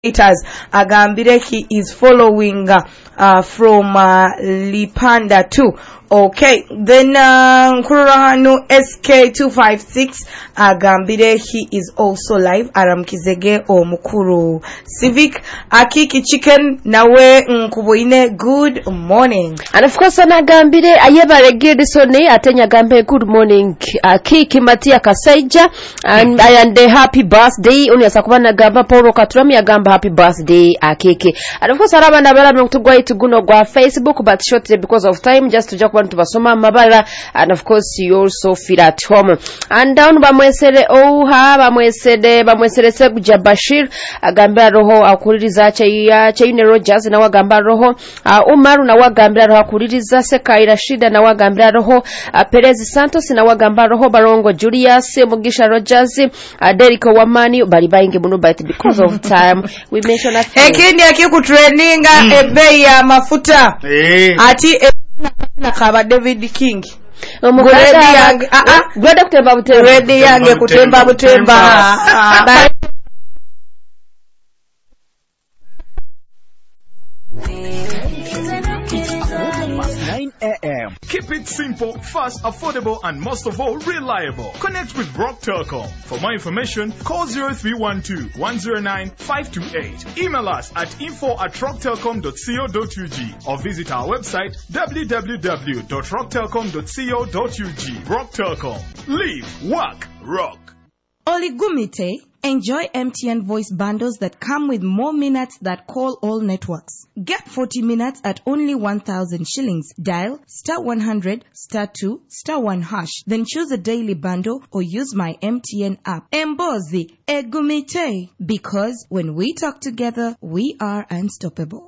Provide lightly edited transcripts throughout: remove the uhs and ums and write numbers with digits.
agambire he is following from Lipanda too. Okay, then Nkururahanu SK256 agambire he is also live. Aramkizege Omukuru Civic Akiki Chicken nawe nkuboine good morning. And of course anagambire ayebare Gidisone atenya gambe good morning Akiki Matia Kasaija and happy birthday unyasa kubana gamba Paul Katurami agamba happy birthday Akiki. And of course arabana bala mtugwa ituguno gwa Facebook but shortly because of time just to joke to basoma mabala and of course you also feel at home. And down bamwesere bamwesere Seguja Bashir agambira roho akuririza Chaine Rogers na wagamba roho Umaru na wagambira roho akuririza Sekai Rashida na wagambira roho Perez Santos na wagamba roho Barongo Julius Mugisha Rogers Derrick Wamani bali bayinge muno but because of time we mention that ekindi akikutraininga ebei ya mafuta ati na kaba David King Gredi yange kutemba butemba 9 a.m. Keep it simple, fast, affordable, and most of all, reliable. Connect with Rock Telecom. For more information, call 0312-109-528. Email us at info@rocktelecom.co.ug or visit our website www.rocktelecom.co.ug. Rock Telecom. Live, work, rock. Oligumite. Enjoy MTN voice bundles that come with more minutes that call all networks. Get 40 minutes at only 1,000 shillings. Dial *100 *2 *1 hash. Then choose a daily bundle or use my MTN app. Mbozi Egumite. Because when we talk together, we are unstoppable.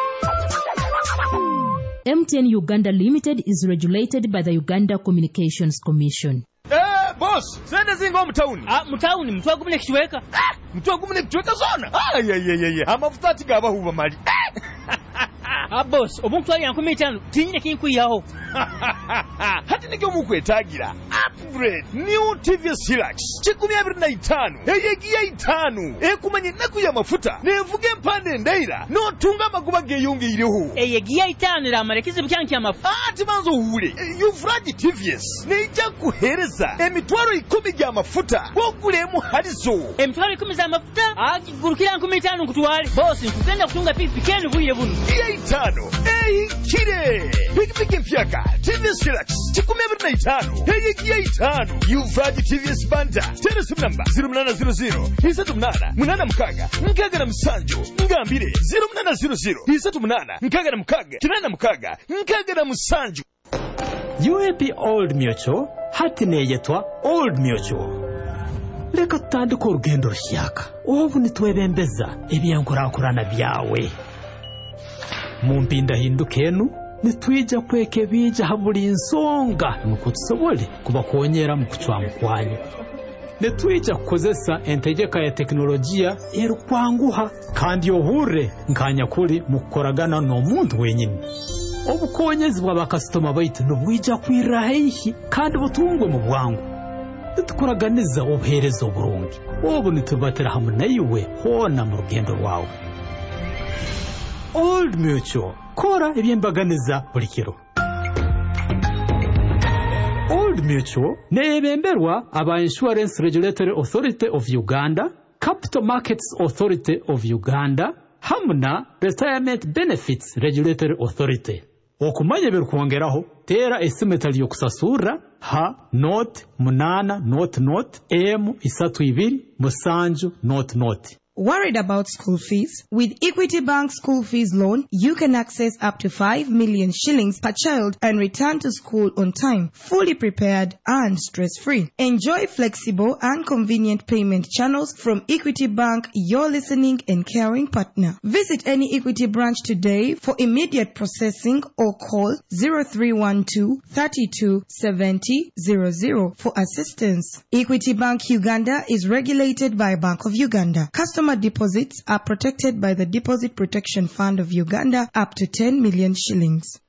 MTN Uganda Limited is regulated by the Uganda Communications Commission. Boss, sende zingo mtauni. Mtauni, mtu agumune kichweka. Mtu agumune kichweka zona. Amafuta tigaba huba mali. Boss, obuntu ali yankumitano, tinyine kinkuyaho. Hati nikyo mukwetagira. Upgrade, new TV Silax. Chikumi abiri na itanu. Eyegiya itanu. Ekumanye naku ya mafuta. Nevuge mpande ndaira. No tunga maguba geyungi ilihu. Eyegiya itanu la marekizi bukyanki ya mafuta. Timanzo ule. Yuvraji TVS. Neija kuhereza. Emitwaro 10 ya mafuta. Wogulemu halizo. Emitwaro 10 za mafuta? Gurukira nkumitano kutuwale. Boss, nkugenda kutunga pipi kenu buire bunu. Itano. Kire. Piki mfyaka. TVS Silax. Chikumi abiri na itanu. Eyegiya itanu. Yuvraji TVS banda. Telephone number 0800 38 munana mkaga na msanjo ngambire 0800 38 mkaga na msanjo. UAP Old Mutual hatine yetwa Old Mutual. Leka tutandika urugendo rushyaka ubu nitwebembeza ebyankorakorana byawe mu mpinda hindukenu nitwija kweke bija haburi insonga nuko tusobole kubakonyera mu kucwa mukwanyu netwija kukozesa entegeka ya teknolojia erukwanguha kandi yohure nkanya kuri mukoragana no muntu wenyine obukonyezi bwa bakastoma baitu nubwija kwirahihi kandi butungwe mu bwangu nitukoraganiza obuherezo burungi obu nitubatera hamwe nayiwe hona mu rugendo rwawe. Old Mutual kora ebyembaganiza buli kiro. Old Mutual nebemberwa aba Insurance Regulatory Authority of Uganda, Capital Markets Authority of Uganda, hamna Retirement Benefits Regulatory Authority. Okumanye berukongeraho tera esimetali yokusasura ha not munana not m isatu ibiri musanju not. Worried about school fees? With Equity Bank School Fees Loan, you can access up to 5 million shillings per child and return to school on time, fully prepared and stress-free. Enjoy flexible and convenient payment channels from Equity Bank, your listening and caring partner. Visit any Equity branch today for immediate processing or call 0312 32 70 00 for assistance. Equity Bank Uganda is regulated by Bank of Uganda. Customer deposits are protected by the Deposit Protection Fund of Uganda up to 10 million shillings.